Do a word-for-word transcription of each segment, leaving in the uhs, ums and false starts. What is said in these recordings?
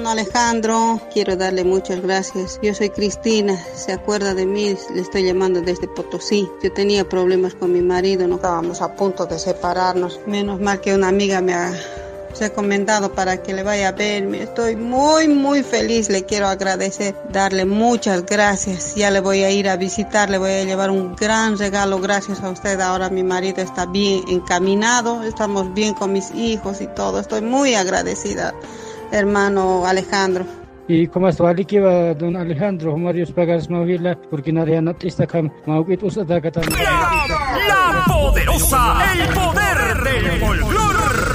Alejandro, quiero darle muchas gracias. Yo soy Cristina, se acuerda de mí, le estoy llamando desde Potosí. Yo tenía problemas con mi marido, no estábamos a punto de separarnos. Menos mal que una amiga me ha recomendado para que le vaya a ver. Estoy muy muy feliz, le quiero agradecer, darle muchas gracias. Ya le voy a ir a visitar, le voy a llevar un gran regalo gracias a usted. Ahora mi marido está bien encaminado, estamos bien con mis hijos y todo. Estoy muy agradecida, hermano Alejandro. Y como es vali que va don Alejandro, Marius Pagas Mavila, porque nadie está acá, Mauquit usada que también. La poderosa, el poder del folclor.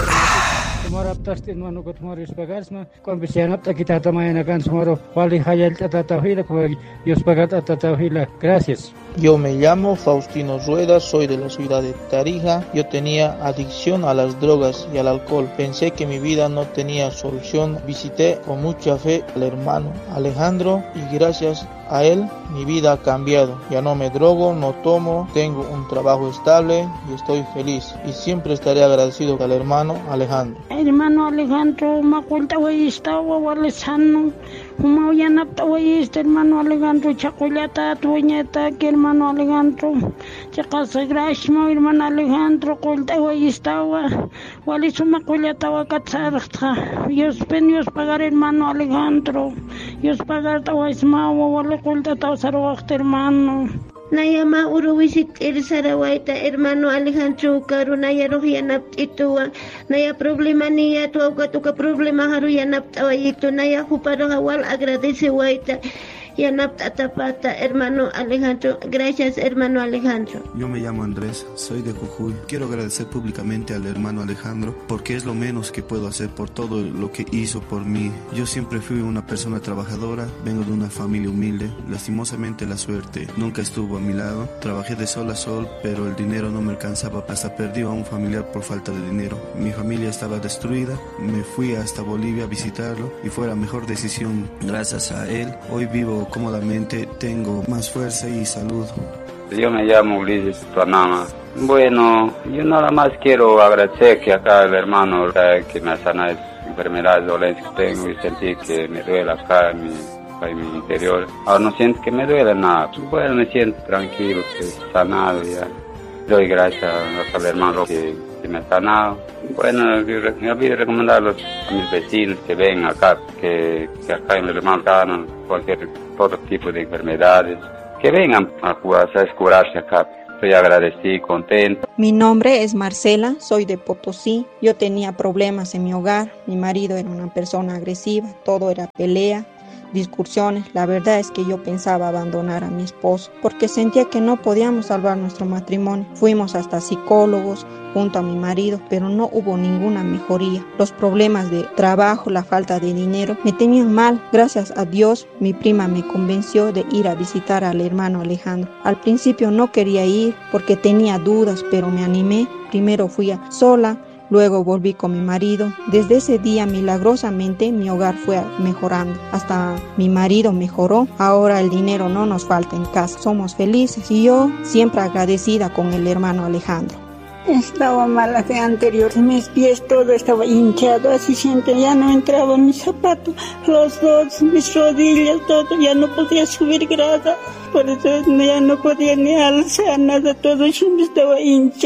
Maraptas en mano con Marius Pagasma, con Visianapta kita tamaya kan sumaro, vali hayal tatahila, Dios pagata tatahila. Gracias. Yo me llamo Faustino Rueda, soy de la ciudad de Tarija. Yo tenía adicción a las drogas y al alcohol. Pensé que mi vida no tenía solución. Visité con mucha fe al hermano Alejandro y gracias a él mi vida ha cambiado. Ya no me drogo, no tomo, tengo un trabajo estable y estoy feliz. Y siempre estaré agradecido al hermano Alejandro. Hermano Alejandro, me cuenta hoy estaba Walesano. Como ya no estaba este hermano Alejandro, chacolata, tuñeta, que hermano Alejandro, chacasa grashmo, hermano Alejandro, cuenta hoy estaba. Walisuma colata wakatsa, Dios penios pagar hermano Alejandro, Dios pagar tawaismawa, wale cuenta tawsarwakta hermano. Nayama uruwisit irisarawaita hermano Alejandro karu naya rohiyanap ituwa naya problema niya tuwa tuka problema haru yanap tawayitu naya huparo hawal agradece waita yanap tatapata hermano Alejandro. Gracias hermano Alejandro. Yo me llamo Andrés, soy de Jujuy. Quiero agradecer públicamente al hermano Alejandro porque es lo menos que puedo hacer por todo lo que hizo por mí. Yo siempre fui una persona trabajadora, vengo de una familia humilde. Lastimosamente la suerte nunca estuvo a mi lado. Trabajé de sol a sol, pero el dinero no me alcanzaba. Hasta perdí a un familiar por falta de dinero. Mi familia estaba destruida. Me fui hasta Bolivia a visitarlo y fue la mejor decisión. Gracias a él, hoy vivo cómodamente, tengo más fuerza y salud. Yo me llamo Ulises Panama. Bueno, yo nada más quiero agradecer que acá el hermano que me ha sanado las enfermedades, dolencias que tengo y sentí que me duele acá en mi, en mi interior. Ahora no siento que me duele nada. Bueno, me siento tranquilo, que he sanado ya. Doy gracias al hermano que, que me ha sanado. Bueno, yo me olvidé recomendarlos a mis vecinos que ven acá, que, que acá en el hermano sanan cualquier todo tipo de enfermedades, que vengan a, a curarse acá. Estoy agradecido, contento. Mi nombre es Marcela, soy de Potosí. Yo tenía problemas en mi hogar. Mi marido era una persona agresiva, todo era pelea, discusiones. La verdad es que yo pensaba abandonar a mi esposo porque sentía que no podíamos salvar nuestro matrimonio. Fuimos hasta psicólogos junto a mi marido, pero no hubo ninguna mejoría. Los problemas de trabajo, la falta de dinero me tenían mal. Gracias a Dios, mi prima me convenció de ir a visitar al hermano Alejandro. Al principio no quería ir porque tenía dudas, pero me animé. Primero fui a sola, luego volví con mi marido. Desde ese día, milagrosamente, mi hogar fue mejorando. Hasta mi marido mejoró. Ahora el dinero no nos falta en casa. Somos felices y yo siempre agradecida con el hermano Alejandro. Estaba mala de anterior, mis pies todo estaba hinchado, así siempre ya no entraba mis zapatos, los dos, mis rodillas, todo, ya no podía subir grada, por eso ya no podía ni alzar nada, todo siempre estaba hinchado.